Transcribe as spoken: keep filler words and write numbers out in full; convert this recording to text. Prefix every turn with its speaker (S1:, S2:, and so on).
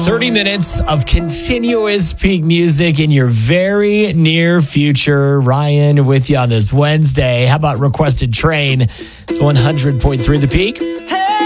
S1: thirty minutes of continuous peak music in your very near future. Ryan with you on this Wednesday. How about Requested Train? It's one hundred point three The Peak.